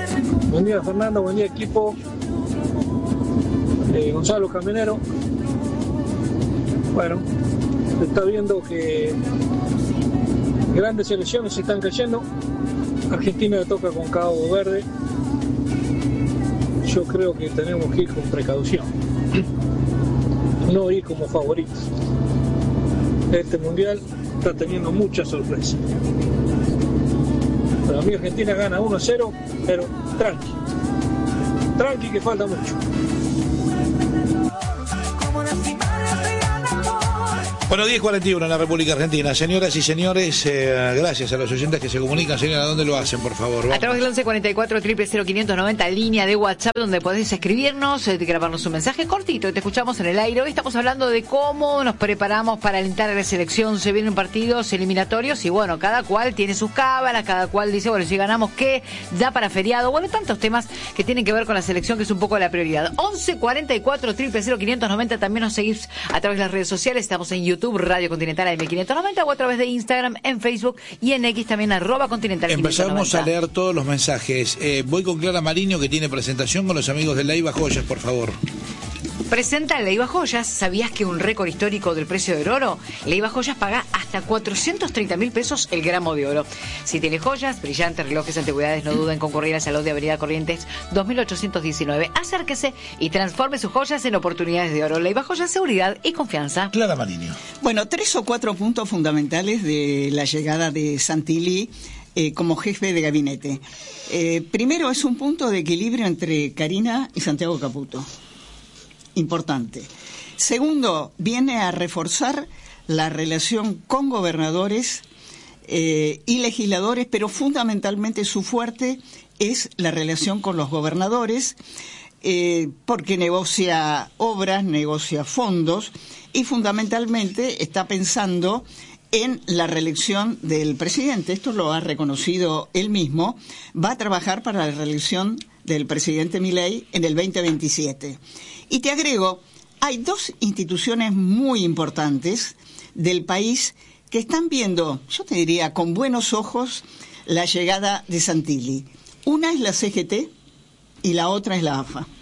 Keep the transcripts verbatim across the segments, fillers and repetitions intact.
Buen día, Fernando, buen día, equipo. Eh, Gonzalo Camionero. Bueno, se está viendo que grandes selecciones se están cayendo. Argentina le toca con Cabo Verde. Yo creo que tenemos que ir con precaución, no ir como favoritos. Este mundial está teniendo muchas sorpresas. Para mí Argentina gana uno a cero, pero tranqui, tranqui que falta mucho. Bueno, diez cuarenta y uno en la República Argentina. Señoras y señores, eh, gracias a los oyentes que se comunican. Señora, ¿dónde lo hacen, por favor? Vamos. A través del once cuarenta y cuatro, cero cero quinientos noventa, línea de WhatsApp, donde podés escribirnos, eh, grabarnos un mensaje cortito y te escuchamos en el aire. Hoy estamos hablando de cómo nos preparamos para alentar a la selección. Se vienen partidos eliminatorios y bueno, cada cual tiene sus cábalas, cada cual dice, bueno, si ganamos, ¿qué? Da para feriado. Bueno, tantos temas que tienen que ver con la selección, que es un poco la prioridad. once cuarenta y cuatro, cero cero quinientos noventa, también nos seguís a través de las redes sociales. Estamos en YouTube, Radio Continental A M quinientos noventa, o a través de Instagram, en Facebook y en X también, arroba Continental Empezamos a leer todos los mensajes. Eh, voy con Clara Mariño, que tiene presentación con los amigos de Leiva Joyas, por favor. Presenta Leiva Joyas. ¿Sabías que un récord histórico del precio del oro? Leiva Joyas paga hasta cuatrocientos treinta mil pesos el gramo de oro. Si tiene joyas, brillantes, relojes, antigüedades, no duden en concurrir al Salón de Avenida Corrientes dos mil ochocientos diecinueve. Acérquese y transforme sus joyas en oportunidades de oro. Leiva Joyas, seguridad y confianza. Clara Mariño. Bueno, tres o cuatro puntos fundamentales de la llegada de Santilli eh, como jefe de gabinete. Eh, primero, es un punto de equilibrio entre Karina y Santiago Caputo. Importante. Segundo, viene a reforzar la relación con gobernadores eh, y legisladores, pero fundamentalmente su fuerte es la relación con los gobernadores, eh, porque negocia obras, negocia fondos y fundamentalmente está pensando en la reelección del presidente. Esto lo ha reconocido él mismo. Va a trabajar para la reelección del presidente Milei en el veinte veintisiete. Y te agrego, hay dos instituciones muy importantes del país que están viendo, yo te diría, con buenos ojos la llegada de Santilli. Una es la C G T y la otra es la A F A.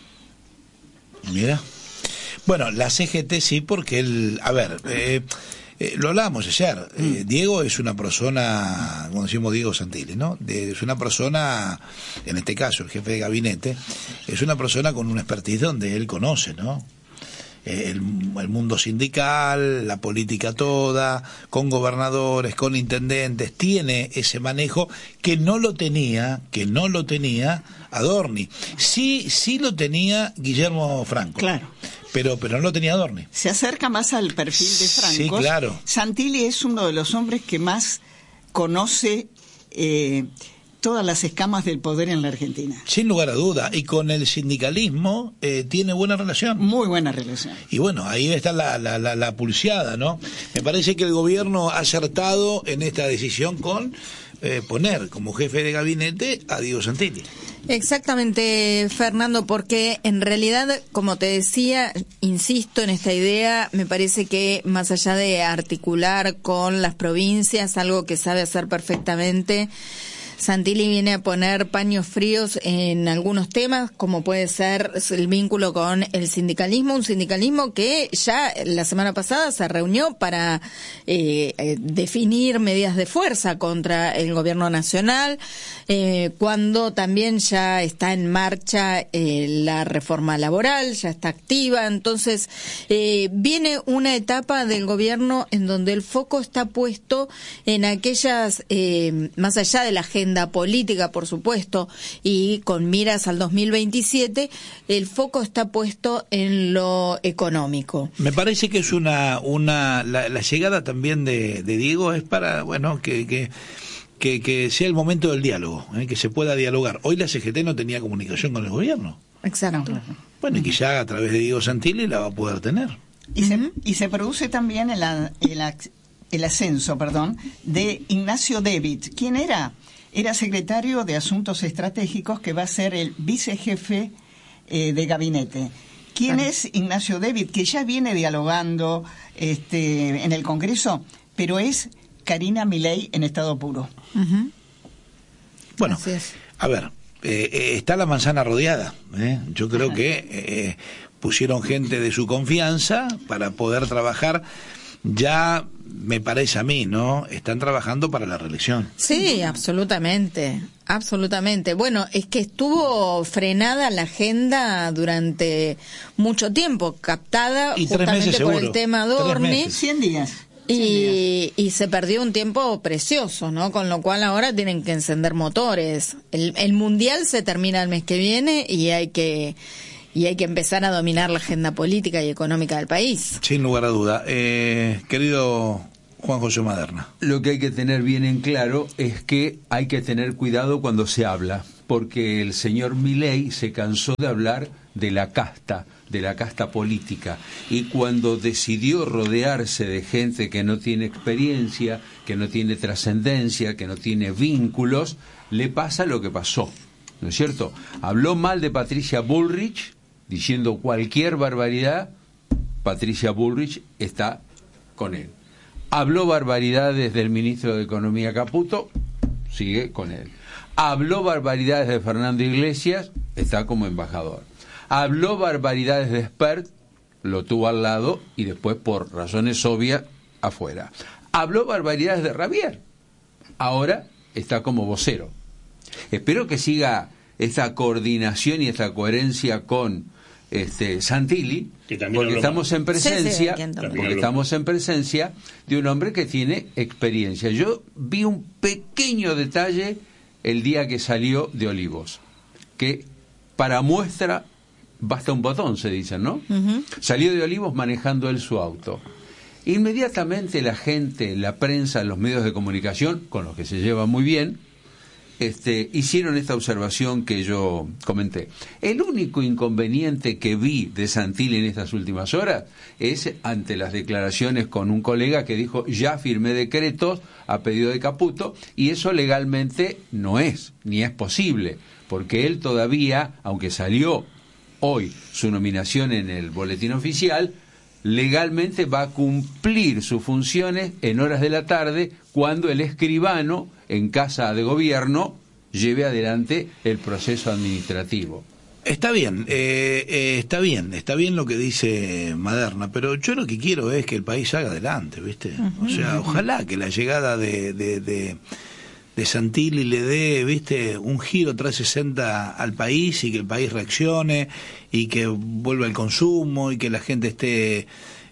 Mira. Bueno, la C G T sí, porque él, a ver, eh, eh, lo hablábamos ayer, eh, Diego es una persona, como decimos Diego Santilli, ¿no? De, es una persona, en este caso el jefe de gabinete, es una persona con un expertise donde él conoce, ¿no? Eh, el, el mundo sindical, la política toda, con gobernadores, con intendentes, tiene ese manejo que no lo tenía, que no lo tenía Adorni. Sí, sí lo tenía Guillermo Franco. Claro. Pero, pero no lo tenía Adorni. Se acerca más al perfil de Franco. Sí, claro. Santilli es uno de los hombres que más conoce eh, todas las escamas del poder en la Argentina. Sin lugar a duda. Y con el sindicalismo eh, tiene buena relación. Muy buena relación. Y bueno, ahí está la, la, la, la pulseada, ¿no? Me parece que el gobierno ha acertado en esta decisión con eh, poner como jefe de gabinete a Diego Santilli. Exactamente, Fernando, porque en realidad, como te decía, insisto en esta idea, me parece que más allá de articular con las provincias, algo que sabe hacer perfectamente, Santilli viene a poner paños fríos en algunos temas, como puede ser el vínculo con el sindicalismo, un sindicalismo que ya la semana pasada se reunió para eh, eh, definir medidas de fuerza contra el gobierno nacional, eh, cuando también ya está en marcha eh, la reforma laboral, ya está activa. Entonces eh, viene una etapa del gobierno en donde el foco está puesto en aquellas, eh, más allá de la agenda política, por supuesto, y con miras al dos mil veintisiete, el foco está puesto en lo económico. Me parece que es una, una la, la llegada también de, de Diego es para, bueno, que, que, que, que sea el momento del diálogo, ¿eh? Que se pueda dialogar. Hoy la C G T no tenía comunicación con el gobierno. Exacto. Bueno, y que ya a través de Diego Santilli la va a poder tener. Y, uh-huh. se, y se produce también el, el, el ascenso, perdón, de Ignacio David. ¿Quién era? Era secretario de Asuntos Estratégicos, que va a ser el vicejefe eh, de gabinete. ¿Quién ah. es Ignacio David? Que ya viene dialogando este, en el Congreso, pero es Karina Milei en estado puro. Uh-huh. Bueno, a ver, eh, eh, está la manzana rodeada. ¿eh? Yo creo que eh, pusieron gente de su confianza para poder trabajar. Ya me parece a mí, ¿no? Están trabajando para la reelección. Sí, absolutamente, absolutamente. Bueno, es que estuvo frenada la agenda durante mucho tiempo, captada y justamente por seguro. el tema Dorni. cien días. Y, y se perdió un tiempo precioso, ¿no? Con lo cual ahora tienen que encender motores. El, el Mundial se termina el mes que viene y hay que... y hay que empezar a dominar la agenda política y económica del país. Sin lugar a duda. Eh, querido Juan José Maderna. Lo que hay que tener bien en claro es que hay que tener cuidado cuando se habla, porque el señor Milei se cansó de hablar de la casta, de la casta política, y cuando decidió rodearse de gente que no tiene experiencia, que no tiene trascendencia, que no tiene vínculos, le pasa lo que pasó, ¿no es cierto? Habló mal de Patricia Bullrich, diciendo cualquier barbaridad, Patricia Bullrich está con él. Habló barbaridades del ministro de Economía Caputo, sigue con él. Habló barbaridades de Fernando Iglesias, está como embajador. Habló barbaridades de Spert, lo tuvo al lado y después por razones obvias afuera. Habló barbaridades de Rabier, ahora está como vocero. Espero que siga esta coordinación y esta coherencia con este Santilli, porque estamos en presencia, sí, sí, porque estamos en presencia de un hombre que tiene experiencia. Yo vi un pequeño detalle el día que salió de Olivos, que para muestra basta un botón, se dice, ¿no? Uh-huh. Salió de Olivos manejando él su auto. Inmediatamente la gente, la prensa, los medios de comunicación, con los que se lleva muy bien, Este, hicieron esta observación que yo comenté. El único inconveniente que vi de Santilli en estas últimas horas es ante las declaraciones con un colega que dijo ya firmé decretos a pedido de Caputo, y eso legalmente no es, ni es posible, porque él todavía, aunque salió hoy su nominación en el boletín oficial, legalmente va a cumplir sus funciones en horas de la tarde cuando el escribano en casa de gobierno lleve adelante el proceso administrativo. Está bien, eh, eh, está bien, está bien lo que dice Maderna, pero yo lo que quiero es que el país salga adelante, ¿viste? Uh-huh. O sea, ojalá que la llegada de, de, de, de Santilli le dé, ¿viste?, un giro trescientos sesenta al país y que el país reaccione y que vuelva el consumo y que la gente esté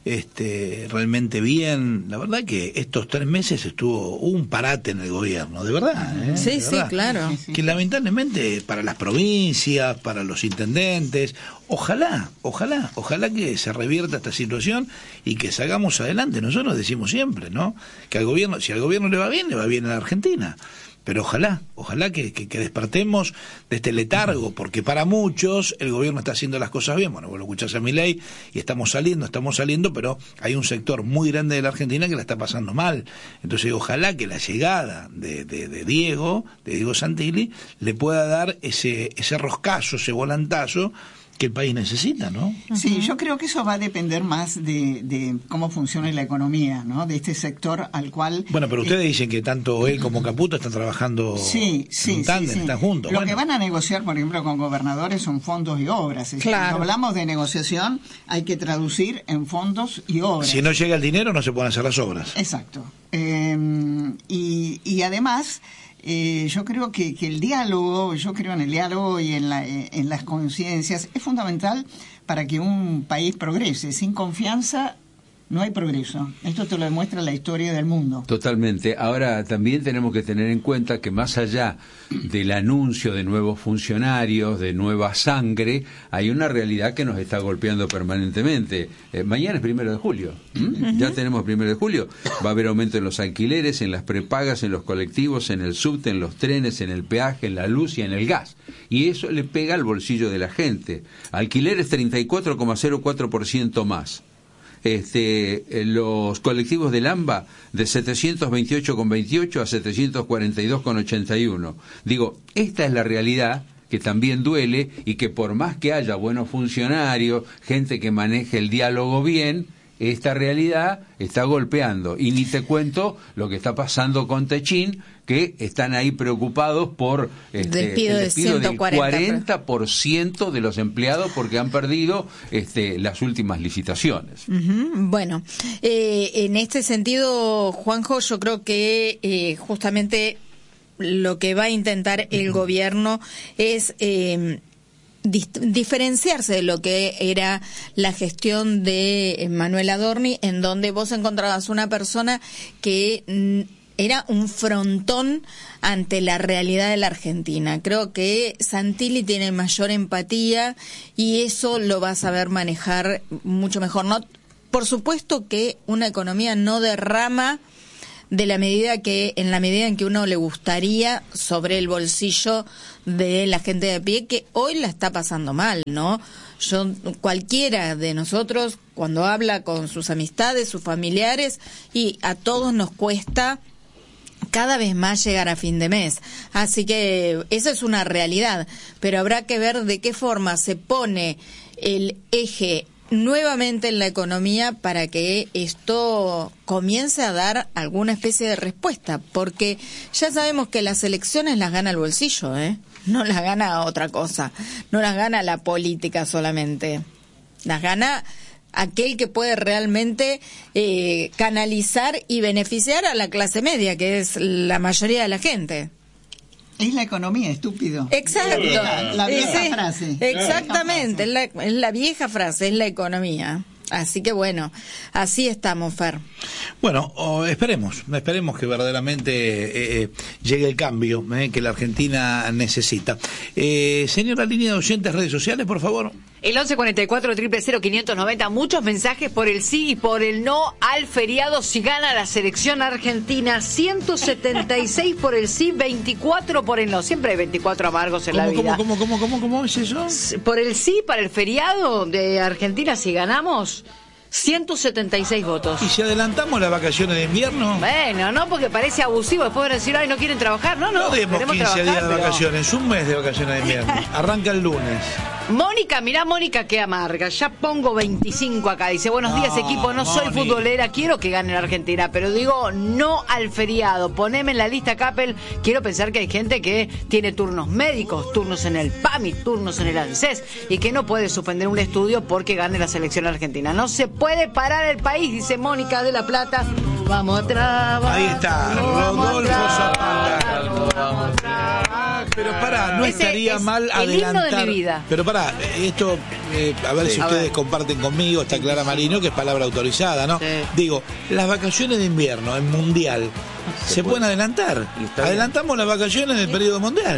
este realmente bien. La verdad que estos tres meses estuvo un parate en el gobierno, de verdad, ¿eh? Sí, de sí, verdad. claro. Que lamentablemente para las provincias, para los intendentes, ojalá, ojalá, ojalá que se revierta esta situación y que salgamos adelante. Nosotros decimos siempre, ¿no?, que al gobierno, si al gobierno le va bien, le va bien a la Argentina. Pero ojalá, ojalá que, que, que despertemos de este letargo, porque para muchos el gobierno está haciendo las cosas bien. Bueno, vos lo escuchás a Milei y estamos saliendo, estamos saliendo, pero hay un sector muy grande de la Argentina que la está pasando mal. Entonces, ojalá que la llegada de, de, de Diego, de Diego Santilli, le pueda dar ese, ese roscazo, ese volantazo que el país necesita, ¿no? Sí, yo creo que eso va a depender más de, de cómo funciona la economía, ¿no?, de este sector al cual... Bueno, pero ustedes eh, dicen que tanto él como Caputo están trabajando sí, sí, en un tándem, sí, sí. están juntos. Lo bueno. que van a negociar, por ejemplo, con gobernadores son fondos y obras. Claro. Cuando hablamos de negociación, hay que traducir en fondos y obras. Si no llega el dinero, no se pueden hacer las obras. Exacto. Eh, y, y además... Eh, yo creo que, que el diálogo, yo creo en el diálogo y en, la, en las conciencias, es fundamental para que un país progrese. Sin confianza no hay progreso. Esto te lo demuestra la historia del mundo. Totalmente. Ahora también tenemos que tener en cuenta que más allá del anuncio de nuevos funcionarios, de nueva sangre, hay una realidad que nos está golpeando permanentemente. Eh, mañana es primero de julio. ¿Mm? Uh-huh. Ya tenemos primero de julio. Va a haber aumento en los alquileres, en las prepagas, en los colectivos, en el subte, en los trenes, en el peaje, en la luz y en el gas. Y eso le pega al bolsillo de la gente. Alquileres treinta y cuatro coma cero cuatro por ciento más. Este, los colectivos del AMBA de setecientos veintiocho coma veintiocho a setecientos cuarenta y dos coma ochenta y uno. Digo, esta es la realidad que también duele y que por más que haya buenos funcionarios, gente que maneje el diálogo bien, esta realidad está golpeando. Y ni te cuento lo que está pasando con Techín, que están ahí preocupados por este, despido el despido de del cuarenta por ciento de los empleados porque han perdido este, las últimas licitaciones. Uh-huh. Bueno, eh, en este sentido, Juanjo, yo creo que eh, justamente lo que va a intentar el gobierno es eh, diferenciarse de lo que era la gestión de Manuel Adorni, en donde vos encontrabas una persona que mm, era un frontón ante la realidad de la Argentina. Creo que Santilli tiene mayor empatía y eso lo va a saber manejar mucho mejor. No, por supuesto que una economía no derrama de la medida que, en la medida en que uno le gustaría sobre el bolsillo de la gente de a pie, que hoy la está pasando mal, ¿no? Yo, cualquiera de nosotros, cuando habla con sus amistades, sus familiares, y a todos nos cuesta cada vez más llegar a fin de mes. Así que esa es una realidad, pero habrá que ver de qué forma se pone el eje nuevamente en la economía para que esto comience a dar alguna especie de respuesta, porque ya sabemos que las elecciones las gana el bolsillo, ¿eh? No las gana otra cosa, no las gana la política solamente, las gana aquel que puede realmente eh, canalizar y beneficiar a la clase media, que es la mayoría de la gente. Es la economía, estúpido. Exacto. La, la vieja sí, frase. Exactamente, es la, es la vieja frase, es la economía. Así que bueno, así estamos, Fer. Bueno, oh, esperemos, esperemos que verdaderamente eh, eh, llegue el cambio eh, que la Argentina necesita. Eh, señora, línea de oyentes, redes sociales, por favor. El once cuarenta y cuatro, cero cero, quinientos noventa, muchos mensajes por el sí y por el no al feriado si gana la selección argentina. ciento setenta y seis por el sí, veinticuatro por el no. Siempre hay veinticuatro amargos en ¿Cómo, la vida. ¿Cómo, cómo, cómo, cómo, cómo es eso? Por el sí para el feriado de Argentina si ganamos, ciento setenta y seis votos. ¿Y si adelantamos las vacaciones de invierno? Bueno, no, porque parece abusivo. Después van a decir, ay, no quieren trabajar. No, no, No demos queremos quince trabajar, días de pero... vacaciones, un mes de vacaciones de invierno. Arranca el lunes. Mónica, mirá Mónica qué amarga, ya pongo veinticinco acá, dice, buenos días No, equipo, no soy Moni. futbolera, quiero que gane la Argentina, pero digo no al feriado, poneme en la lista Capel, quiero pensar que hay gente que tiene turnos médicos, turnos en el PAMI, turnos en el ANSES, y que no puede suspender un estudio porque gane la selección argentina, no se puede parar el país, dice Mónica de La Plata, vamos a trabajar. Ahí está, Rodolfo Zapata. Pero pará, no Ese estaría es mal el adelantar. himno de mi vida. Pero pará, esto, eh, a ver Sí. si A ustedes ver. comparten conmigo, está Clara Marino, que es palabra autorizada, ¿no? Sí. Digo, las vacaciones de invierno en Mundial, ¿se, pueden adelantar? Adelantamos las vacaciones del periodo mundial.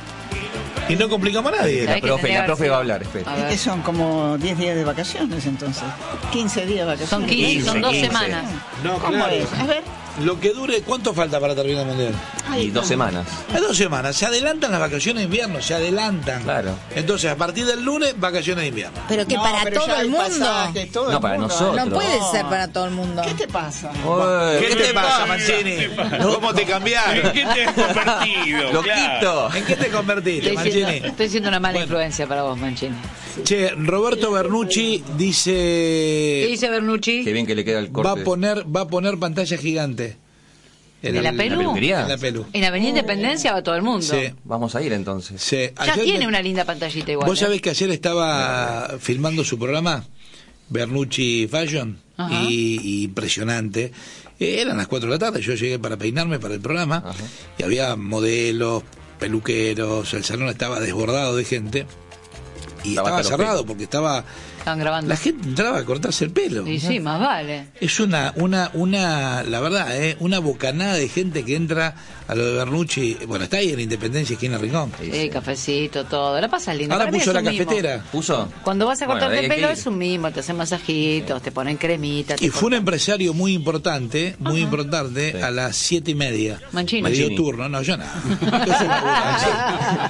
Y no complicamos a nadie. ¿Sabés que Profe, tendría la que profe haber va a sido? hablar, espera. A ver. Que son como diez días de vacaciones entonces. quince días de vacaciones. Son quince, son dos quince. semanas. No, ¿Cómo claro. es? A ver. Lo que dure, ¿cuánto falta para terminar el mundial? Y dos semanas. Hay dos semanas, se adelantan las vacaciones de invierno, se adelantan. Claro. Entonces, a partir del lunes, vacaciones de invierno. Pero que No, para pero todo ya el hay mundo. pasajes, todo No, el para mundo. nosotros. No puede No. ser para todo el mundo. ¿Qué te pasa? Uy, ¿Qué te pasa, Mancini? ¿Cómo te cambiaron? ¿Qué te has convertido? Loquito. ¿En qué te convertiste, Estoy siendo, Mancini? estoy siendo una mala Bueno. influencia para vos, Mancini. Che, Roberto Bernucci ¿Qué dice dice Bernucci? Qué bien que le queda el corte. va a poner va a poner pantalla gigante. ¿De la pelu? peluquería? En la pelu. En Avenida Independencia va todo el mundo. Sí, Vamos a ir entonces. sí. Ya Ayer tiene me- una linda pantallita igual. Vos ¿eh? sabés que ayer estaba filmando su programa, Bernucci Fashion, Ajá. y, y impresionante. Eh, eran las cuatro de la tarde, yo llegué para peinarme para el programa, Ajá. y había modelos, peluqueros, el salón estaba desbordado de gente, y Estaba estaba hasta los cerrado pelos. porque estaba... Están grabando. La gente entraba a cortarse el pelo. Y sí, más vale. Es una, una, una, la verdad, ¿eh? una bocanada de gente que entra a lo de Bernucci. Bueno, está ahí en Independencia, esquina Rincón. Sí, cafecito, todo. La pasas lindo. Ahora Para mí puso es la un mimo. cafetera. ¿Puso? Cuando vas a Bueno, cortarte hay el que pelo ir. es un mimo, te hacen masajitos, te ponen cremita. te Y fue un cortan- empresario muy importante, muy importante, Sí. a las siete y media. Mancini. Me dio Mancini. turno, no, yo nada. Yo fui laburante.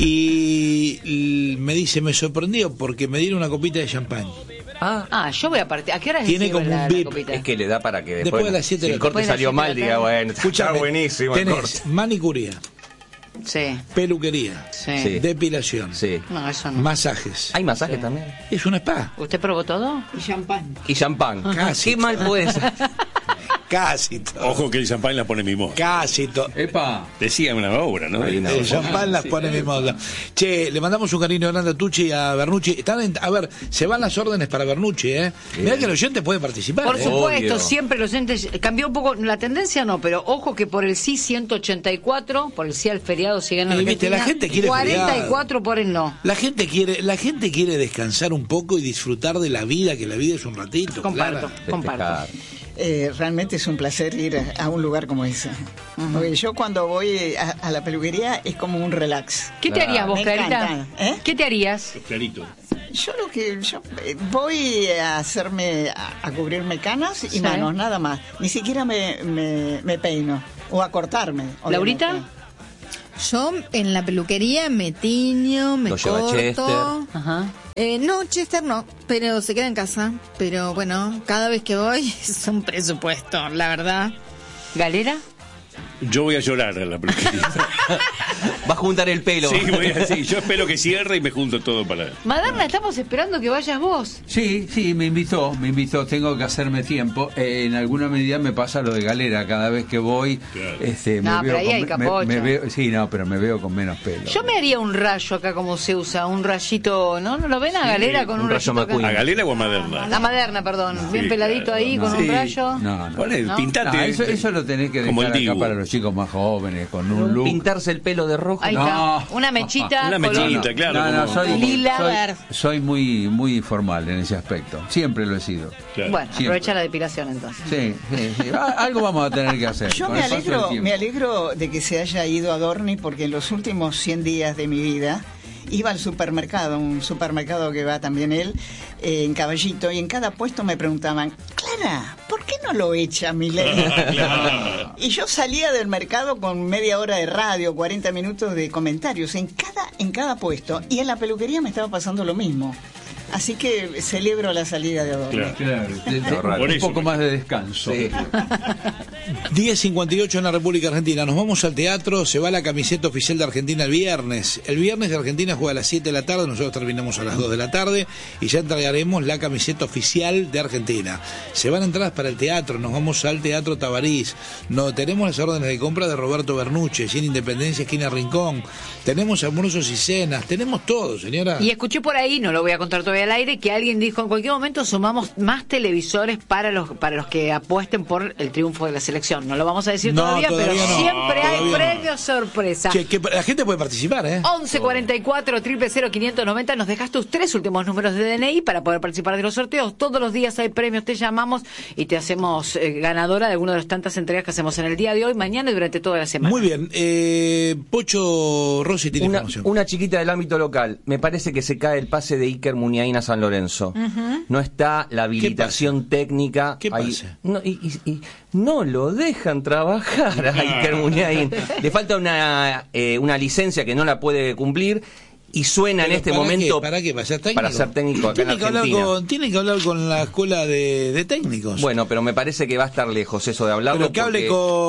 Y l- me dice, me sorprendió porque me dieron una copita de champán. Ah, Ah, yo voy a partir. ¿A qué hora es Tiene que como sirve un la- la bip. copita? es que le da para que después... Después de las siete si de el la corte tarde. salió Después de las mal, siete de diga, la bueno, está Escúchame, buenísimo el tenés corte. manicura, Sí. peluquería, Sí. Sí. depilación, Sí. No, eso no. masajes. ¿Hay masaje también? Es un spa. ¿Usted probó todo? Y champán. Y champán. Casi. ¿Qué mal puede ser? Casi todo. Ojo que el champán la pone mimosa. Casi todo. Epa. Decía una obra, ¿no? Hay una El obra. champán las pone mimosa. Che, le mandamos un cariño grande a Tucci y a Bernucci. Están en- a ver, se van las órdenes para Bernucci, ¿eh? Mirá que el oyente puede participar. Por ¿eh? supuesto, Obvio. siempre los entes. Cambió un poco la tendencia, no, pero ojo que por el sí ciento ochenta y cuatro, por el sí al feriado, si gana Y, Argentina. viste, la gente quiere cuarenta y cuatro por el no. La gente quiere, la gente quiere descansar un poco y disfrutar de la vida, que la vida es un ratito. Comparto, Clara. comparto. Eh, realmente es un placer ir a, a un lugar como ese. Porque yo cuando voy a, a la peluquería es como un relax. ¿Qué te harías vos, Me Clarita? encanta, ¿eh? ¿Qué te harías? Clarito. Yo lo que yo eh, voy a hacerme a, a cubrirme canas y Sí. manos, nada más. Ni siquiera me, me, me peino o a cortarme. obviamente. ¿Laurita? Yo en la peluquería me tiño, me Lo lleva corto. Chester. Ajá. Eh, no, Chester no, pero se queda en casa. Pero bueno, cada vez que voy es un presupuesto, la verdad. ¿Galera? Yo voy a llorar a la peluquería. Va a juntar el pelo. Sí, voy a, sí, yo espero que cierre y me junto todo para... Maderna, estamos esperando que vayas vos. Sí, sí, me invitó, me invitó, tengo que hacerme tiempo. Eh, en alguna medida me pasa lo de Galera, cada vez que voy, Claro. este, No, me pero veo ahí con, hay me- capocho. me veo, sí, no, pero me veo con menos pelo. Yo me haría un rayo acá como se usa, un rayito, ¿no? ¿No lo ven a Galera con un, un rayo rayito acá? McQueen. ¿A Galera o a Maderna? La Maderna, perdón, bien Sí, peladito claro, ahí no. con Sí, un rayo. No, no. Poné, ¿No? pintate. No, eso, eso lo tenés que Como dejar el acá Dibu. para los chicos más jóvenes, con un look. Pintarse el pelo de rojo. Ahí No. está, una mechita. Una color- mechita, claro. No, no, como- soy, Lila. soy, soy muy, muy formal en ese aspecto. Siempre lo he sido. Claro. Bueno, Siempre. aprovecha la depilación entonces. Sí, sí, sí. Ah, algo vamos a tener que hacer. Yo con me el paso del alegro, tiempo. me alegro de que se haya ido a Dorni porque en los últimos cien días de mi vida iba al supermercado, un supermercado que va también él, eh, en Caballito, y en cada puesto me preguntaban, Clara, ¿por qué no lo echa Milei? Y yo salía del mercado con media hora de radio, cuarenta minutos de comentarios en cada, en cada puesto, y en la peluquería me estaba pasando lo mismo. Así que celebro la salida de Adorni. Claro. Claro, de- de- Por un eso, poco más de descanso. Sí. diez cincuenta y ocho en la República Argentina. Nos vamos al teatro. Se va la camiseta oficial de Argentina el viernes. El viernes Argentina juega a las siete de la tarde. Nosotros terminamos a las dos de la tarde. Y ya entregaremos la camiseta oficial de Argentina. Se van entradas para el teatro. Nos vamos al Teatro Tabarís. No, tenemos las órdenes de compra de Roberto Bernucci, en Independencia, esquina Rincón. Tenemos almuerzos y cenas. Tenemos todo, señora. Y escuché por ahí, no lo voy a contar todavía al aire, que alguien dijo en cualquier momento sumamos más televisores para los para los que apuesten por el triunfo de la selección. No lo vamos a decir No, todavía, todavía pero no. siempre hay Todavía no. premios sorpresa. Che, que la gente puede participar, ¿eh? once cuarenta y cuatro, cero cero, quinientos noventa, nos dejas tus tres últimos números de D N I para poder participar de los sorteos. Todos los días hay premios, te llamamos y te hacemos eh, ganadora de alguna de las tantas entregas que hacemos en el día de hoy, mañana y durante toda la semana. Muy bien. Eh, Pocho Rossi tiene Una, información. una chiquita del ámbito local. Me parece que se cae el pase de Iker Muniain a San Lorenzo. No está la habilitación técnica. ¿Qué ahí- pasa? No, y, y- y no lo dejan trabajar a Iker Muniain. Le falta una, eh, una licencia que no la puede cumplir. Y suena en Pero este ¿para momento qué? ¿Para qué? ¿Para ser técnico? para ser técnico acá en Tiene que, hablar Argentina. con, tiene que hablar con la escuela de, de técnicos. Bueno, pero me parece que va a estar lejos eso de hablarlo. Pero que hable porque-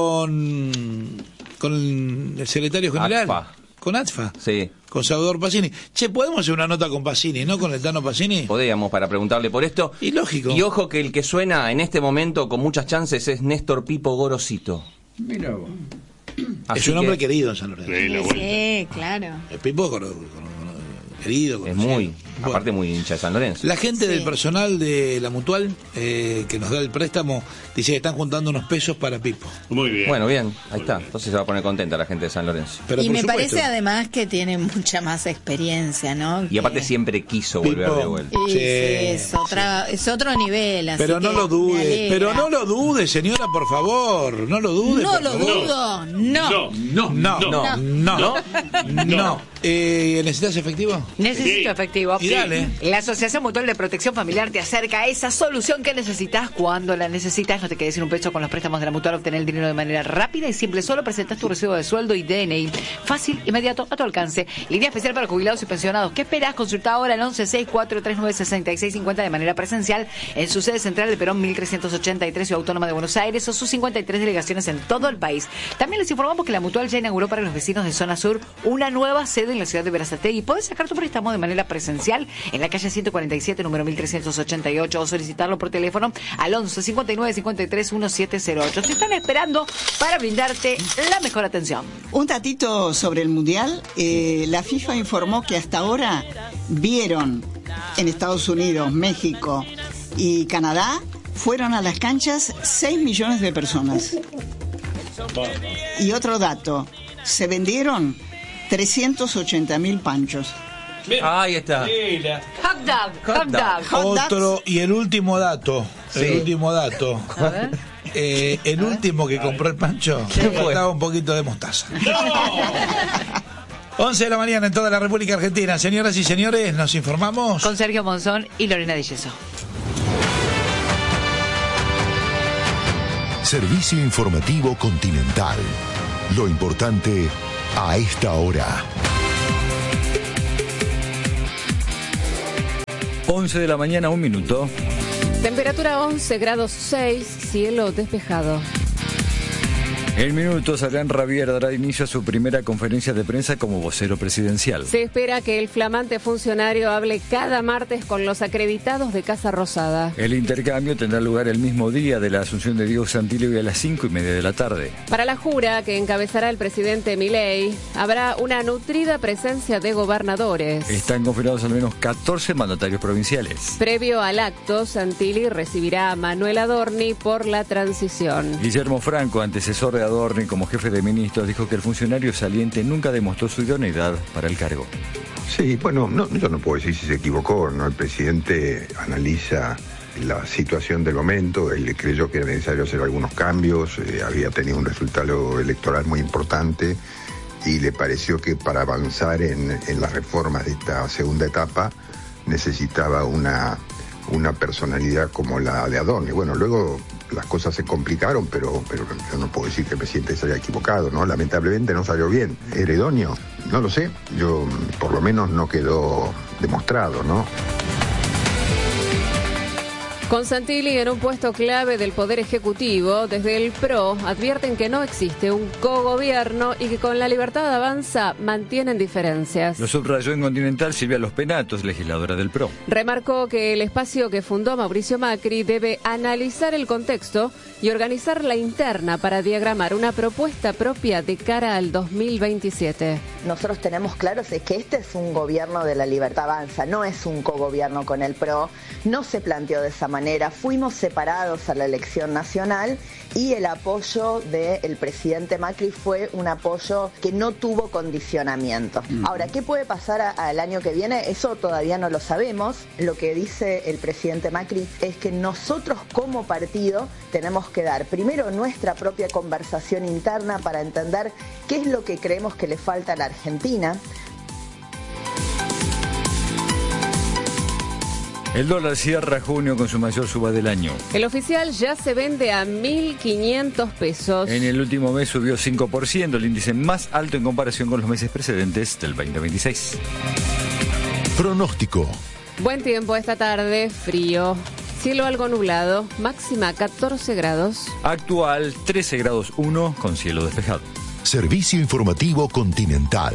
con, con el secretario general. ATFA. Con ATFA. Sí. Con Salvador Pacini. Che, ¿podemos hacer una nota con Pacini, no con el Tano Pacini? Podríamos para preguntarle por esto. Y lógico. Y ojo que el que suena en este momento con muchas chances es Néstor Pipo Gorosito. Mira vos. Es Así un hombre que querido en San Lorenzo. Sí, la vuelta. Sí, claro. El Pipo con- con- querido. es conocido. muy, Bueno. aparte muy hincha de San Lorenzo. La gente Sí. del personal de la Mutual eh, que nos da el préstamo dice que están juntando unos pesos para Pipo. Muy bien. Bueno, bien, ahí está. Entonces se va a poner contenta la gente de San Lorenzo. Pero Y por me supuesto, parece además que tiene mucha más experiencia, ¿no? Y aparte Que- siempre quiso Pipo. volver de vuelta. Y Sí, sí, es, otra, es otro nivel. Así Pero no que lo me dude, alegra. pero no lo dude, señora, por favor. No lo dude. No por lo favor. dudo, no. No. No, no, No. no, no. No. Eh, ¿Necesitas efectivo? Necesito Sí. efectivo. Y dale. La Asociación Mutual de Protección Familiar te acerca a esa solución que necesitas cuando la necesitas. No te quedes sin un peso con los préstamos de la Mutual. Obtener el dinero de manera rápida y simple. Solo presentas tu recibo de sueldo y D N I. Fácil, inmediato, a tu alcance. Línea especial para jubilados y pensionados. ¿Qué esperás? Consulta ahora al once sesenta y cuatro treinta y nueve sesenta y seis cincuenta de manera presencial en su sede central de Perón mil trescientos ochenta y tres, Ciudad Autónoma de Buenos Aires, o sus cincuenta y tres delegaciones en todo el país. También les informamos que la Mutual ya inauguró para los vecinos de Zona Sur una nueva sede en la ciudad de Berazategui. Puedes sacar tu préstamo de manera presencial en la calle ciento cuarenta y siete, número mil trescientos ochenta y ocho, o solicitarlo por teléfono al once cincuenta y nueve cincuenta y tres diecisiete cero ocho. Te están esperando para brindarte la mejor atención. Un datito sobre el Mundial. Eh, la FIFA informó que hasta ahora vieron en Estados Unidos, México y Canadá, fueron a las canchas seis millones de personas. Y otro dato, se vendieron trescientos ochenta mil panchos. Ahí está. Hot dog, hot dog. Hot Otro, dogs. y el último dato, Sí. el último dato. A ver. Eh, el último que compró el Pancho, le faltaba un poquito de mostaza. once de la mañana en toda la República Argentina. Señoras y señores, nos informamos. Con Sergio Monzón y Lorena Di Yeso. Servicio informativo Continental. Lo importante a esta hora. once de la mañana, un minuto. Temperatura once grados seis, cielo despejado. En minutos, Alain Rabier dará inicio a su primera conferencia de prensa como vocero presidencial. Se espera que el flamante funcionario hable cada martes con los acreditados de Casa Rosada. El intercambio tendrá lugar el mismo día de la asunción de Diego Santilli a las cinco y media de la tarde. Para la jura que encabezará el presidente Milei, habrá una nutrida presencia de gobernadores. Están confirmados al menos catorce mandatarios provinciales. Previo al acto, Santilli recibirá a Manuel Adorni por la transición. Guillermo Franco, antecesor de Adorni como jefe de ministros, dijo que el funcionario saliente nunca demostró su idoneidad para el cargo. Sí, bueno, no, yo no puedo decir si se equivocó, ¿no? El presidente analiza la situación del momento, él creyó que era necesario hacer algunos cambios, eh, había tenido un resultado electoral muy importante y le pareció que para avanzar en, en las reformas de esta segunda etapa necesitaba una, una personalidad como la de Adorni. Bueno, luego las cosas se complicaron, pero, pero yo no puedo decir que el presidente se haya equivocado, ¿no? Lamentablemente no salió bien. ¿Era idóneo? No lo sé. Yo, por lo menos, no quedó demostrado, ¿no? Con Santilli en un puesto clave del Poder Ejecutivo, desde el P R O advierten que no existe un cogobierno y que con La Libertad Avanza mantienen diferencias. Lo subrayó en Continental Silvia Los Penatos, legisladora del P R O. Remarcó que el espacio que fundó Mauricio Macri debe analizar el contexto y organizar la interna para diagramar una propuesta propia de cara al dos mil veintisiete. Nosotros tenemos claros es que este es un gobierno de La Libertad Avanza, no es un cogobierno con el P R O, no se planteó de esa manera, fuimos separados a la elección nacional y el apoyo del presidente Macri fue un apoyo que no tuvo condicionamiento. Ahora, ¿qué puede pasar a, al año que viene? Eso todavía no lo sabemos. Lo que dice el presidente Macri es que nosotros como partido tenemos que dar primero nuestra propia conversación interna para entender qué es lo que creemos que le falta a la Argentina. El dólar cierra junio con su mayor suba del año. El oficial ya se vende a mil quinientos pesos. En el último mes subió cinco por ciento, el índice más alto en comparación con los meses precedentes del veinte veintiséis. Pronóstico. Buen tiempo esta tarde, frío. Cielo algo nublado, máxima catorce grados. Actual trece grados uno con cielo despejado. Servicio informativo Continental.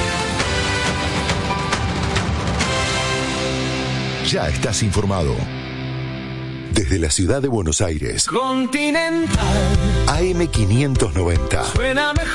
Ya estás informado. Desde la ciudad de Buenos Aires. Continental. A M quinientos noventa. Suena mejor.